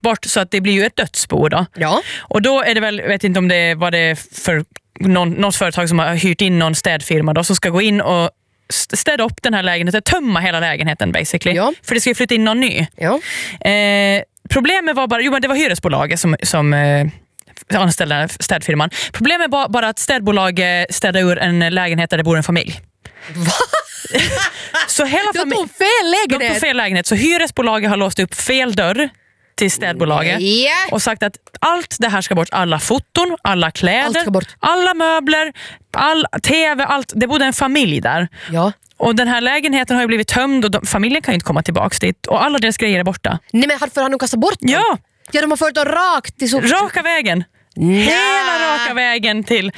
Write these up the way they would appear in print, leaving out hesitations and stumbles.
bort så att det blir ju ett dödsbo då. Ja. Och då är det väl, vet inte om det var det för något företag som har hyrt in någon städfirma då, som ska gå in och städa upp den här lägenheten, tömma hela lägenheten basically. Ja. För det ska ju flytta in någon ny. Ja. Problemet var bara, det var hyresbolaget som anställde städfirman. Problemet var bara att städbolaget städade ur en lägenhet där det bor en familj. Va? Så hela De tog fel lägenhet. De tog fel lägenhet. Så hyresbolaget har låst upp fel dörr till städbolaget och sagt att allt det här ska bort. Alla foton, alla kläder, alla möbler, all tv, allt. Det bodde en familj där. Ja. Och den här lägenheten har ju blivit tömd och familjen kan ju inte komma tillbaka dit. Och alla deras grejer är borta. Nej, men har de kastat bort dem? Ja. Ja, de har fört dem rakt till raka vägen. Hela raka vägen till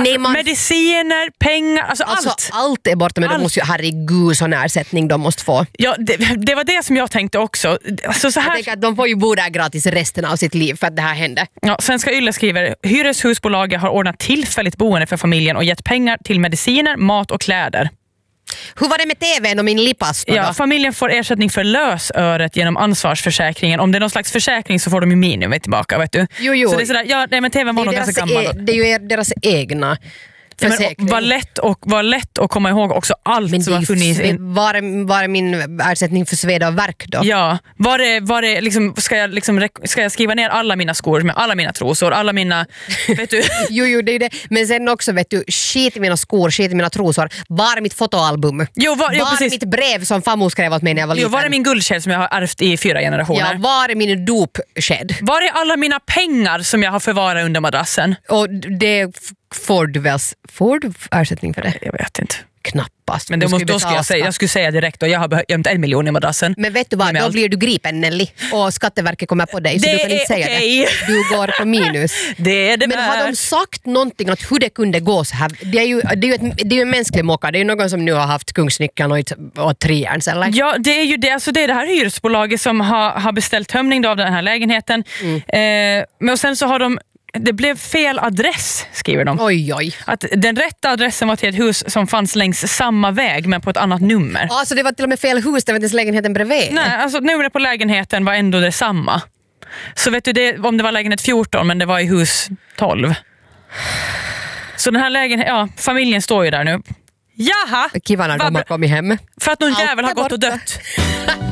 mediciner, pengar, alltså allt. Allt är borta, men de måste ju, herregud, sån ersättning de måste få. Ja, det var det som jag tänkte också. Alltså, så här... Jag tänker att de får ju bo där gratis resten av sitt liv för att det här hände. Ja, Svenska Yle skriver, hyreshusbolaget har ordnat tillfälligt boende för familjen och gett pengar till mediciner, mat och kläder. Hur var det med tvn och min lipasta då? Ja, familjen får ersättning för lösöret genom ansvarsförsäkringen. Om det är någon slags försäkring så får de ju minimum tillbaka, vet du. Jo. Så det är sådär, ja, nej, men tvn var nog ganska gammal. Det är ju deras egna försäkring. Var lätt att komma ihåg också allt men som har funnits. Var är min ersättning för sveda och värk då? Ja, var det liksom, ska jag skriva ner alla mina skor med alla mina trosor, alla mina, vet du? jo, det är det. Men sen också, vet du, skit i mina skor, skit i mina trosor. Var är mitt fotoalbum? Var är mitt brev som farmor skrev åt mig när jag var liten? Var är min guldsked som jag har ärvt i 4 generationer? Ja, var är min dopsked? Var är alla mina pengar som jag har förvarat under madrassen? Och det får du ersättning för det? Jag vet inte. Knappast. Men då ska jag skulle säga direkt och jag har gömt 1 miljon i madrassen. Men vet du vad, då blir du gripen, Nelly, och Skatteverket kommer på dig, så du kan inte säga det. Du går på minus. Det är det. Men har de sagt någonting om hur det kunde gå så här? Det är ju en mänsklig mocka. Det är ju någon som nu har haft kungsnyckeln och trians, eller? Ja, det är ju det. Alltså det är det här hyresbolaget som har beställt tömning av den här lägenheten. Men och sen så har det blev fel adress, skriver de. Oj. Att den rätta adressen var till ett hus som fanns längs samma väg men på ett annat nummer. Ja, så det var till och med fel hus, det var inte lägenheten bredvid. Nej, alltså numret på lägenheten var ändå detsamma. Så vet du, om det var lägenhet 14 men det var i hus 12. Så den här lägenheten, familjen står ju där nu. Jaha! Kivarna, de har kommit hem. För att någon jävel har gått och dött.